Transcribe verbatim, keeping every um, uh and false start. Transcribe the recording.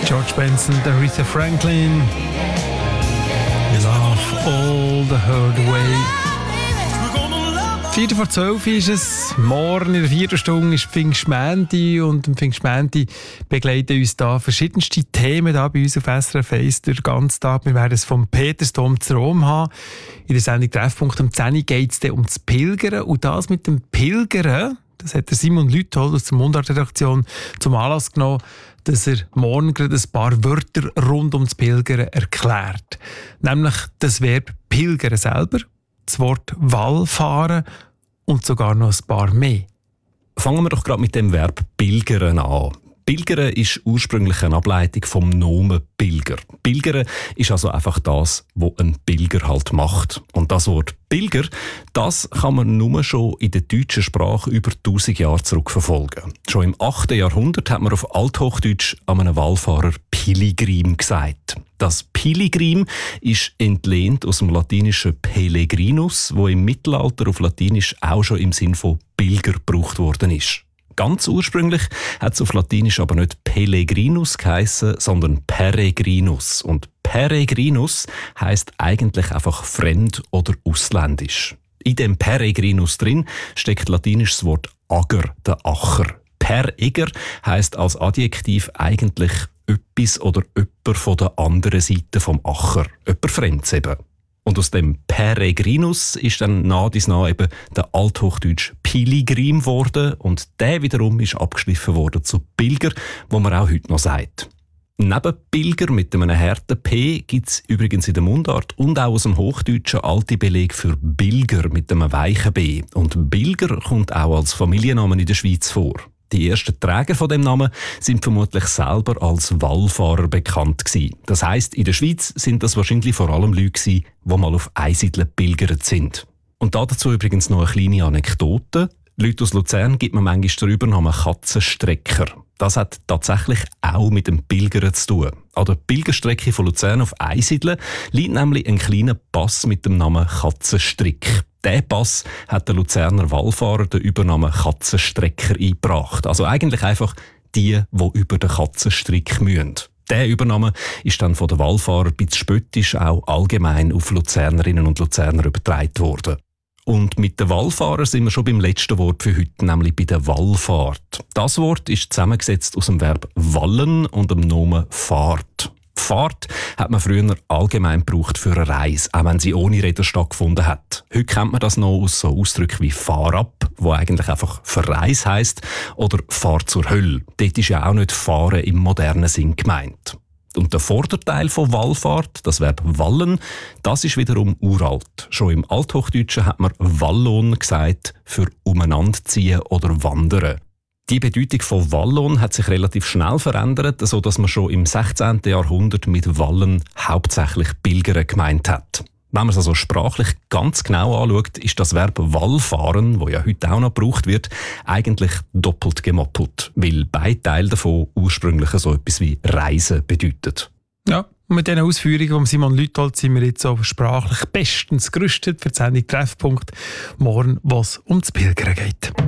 George Benson, Aretha Franklin. Love all the hard way. Viertel vor zwölf ist es. Morgen in der vierten Stunde ist Pfingstmänti und am Pfingstmänti begleiten uns da verschiedenste Themen da bei uns auf S R F eins den ganzen Tag. Wir werden es vom Petersdom zu Rom haben. In der Sendung Treffpunkt um zehn Uhr geht es dann um das Pilgern. Und das mit dem Pilgern, das hat der Simon Lüthold aus der Mundart-Redaktion zum Anlass genommen, dass er morgen gerade ein paar Wörter rund ums Pilgern erklärt. Nämlich das Verb Pilgern selber, das Wort Wallfahren und sogar noch ein paar mehr. Fangen wir doch gerade mit dem Verb Pilgern an. Pilgern ist ursprünglich eine Ableitung vom Nomen Pilger. Pilgern ist also einfach das, was ein Pilger halt macht. Und das Wort Pilger, das kann man nur schon in der deutschen Sprache über tausend Jahre zurückverfolgen. Schon im achten Jahrhundert hat man auf Althochdeutsch an einem Wallfahrer Pilgrim gesagt. Das Pilgrim ist entlehnt aus dem latinischen Pellegrinus, wo im Mittelalter auf Latinisch auch schon im Sinn von Pilger gebraucht worden ist. Ganz ursprünglich hat es auf Latinisch aber nicht Pellegrinus geheissen, sondern Peregrinus. Und Peregrinus heisst eigentlich einfach fremd oder ausländisch. In dem Peregrinus drin steckt latinisches Wort Ager, der Acher. Pereger heisst als Adjektiv eigentlich etwas oder jemand von der anderen Seite vom Acher. Jemand Fremdes eben. Und aus dem Peregrinus ist dann nach dies nach eben der althochdeutsch Pilgrim geworden und der wiederum ist abgeschliffen worden zu Pilger, wo man auch heute noch sagt. Neben Pilger mit einem harten P gibt es übrigens in der Mundart und auch aus dem Hochdeutschen alte Belege für Bilger mit einem weichen B. Und Bilger kommt auch als Familienname in der Schweiz vor. Die ersten Träger von dem Namen sind vermutlich selber als Wallfahrer bekannt gewesen. Das heisst, in der Schweiz sind das wahrscheinlich vor allem Leute gewesen, die mal auf Einsiedeln pilgert sind. Und dazu übrigens noch eine kleine Anekdote. Leute aus Luzern gibt man manchmal den Namen Katzenstrecker. Das hat tatsächlich auch mit dem Pilgern zu tun. An der Pilgerstrecke von Luzern auf Einsiedeln liegt nämlich ein kleiner Pass mit dem Namen Katzenstrick. Diesen Pass hat der Luzerner Wallfahrer den Übernamen Katzenstrecker eingebracht. Also eigentlich einfach die, die über den Katzenstrick müssen. Dieser Übername ist dann von den Wallfahrern bis spöttisch auch allgemein auf Luzernerinnen und Luzerner übertragen worden. Und mit den Wallfahrern sind wir schon beim letzten Wort für heute, nämlich bei der Wallfahrt. Das Wort ist zusammengesetzt aus dem Verb wallen und dem Nomen Fahrt. Fahrt hat man früher allgemein gebraucht für eine Reise, auch wenn sie ohne Räder stattgefunden hat. Heute kennt man das noch aus so Ausdrücken wie «Fahr ab», wo eigentlich einfach «Verreis» heisst, oder «Fahr zur Hölle». Dort ist ja auch nicht «Fahren» im modernen Sinn gemeint. Und der Vorderteil von Wallfahrt, das Verb «wallen», das ist wiederum uralt. Schon im Althochdeutschen hat man «Wallon» gesagt für «umeinanderziehen» oder «wandern». Die Bedeutung von Wallon hat sich relativ schnell verändert, sodass man schon im sechzehnten Jahrhundert mit Wallen hauptsächlich Pilgern gemeint hat. Wenn man es also sprachlich ganz genau anschaut, ist das Verb Wallfahren, das ja heute auch noch gebraucht wird, eigentlich doppelt gemoppelt, weil beide Teile davon ursprünglich so etwas wie Reisen bedeutet. Ja, und mit diesen Ausführungen von Simon Lüthold sind wir jetzt so sprachlich bestens gerüstet für die Sendung Treffpunkt morgen, was um das Pilgern geht.